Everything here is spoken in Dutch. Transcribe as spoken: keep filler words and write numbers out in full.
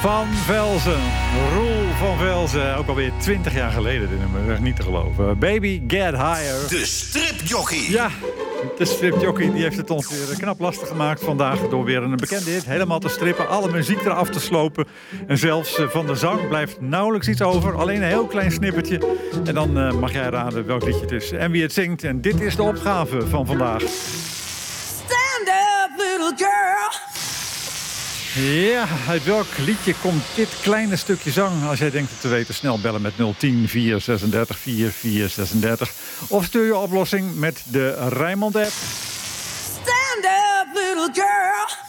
Van Velzen, Roel van Velzen. Ook alweer twintig jaar geleden, dit nummer. Dat is niet te geloven. Baby Get Higher. De stripjockey. Ja, de stripjockey die heeft het ons weer knap lastig gemaakt vandaag... door weer een bekende hit helemaal te strippen, alle muziek eraf te slopen. En zelfs van de zang blijft nauwelijks iets over. Alleen een heel klein snippertje. En dan uh, mag jij raden welk liedje het is en wie het zingt. En dit is de opgave van vandaag. Stand up, little girl. Ja, uit welk liedje komt dit kleine stukje zang? Als jij denkt het te weten, snel bellen met nul tien, vier zesendertig, vier vier zesendertig. Of stuur je oplossing met de Rijnmond app. Stand up, little girl.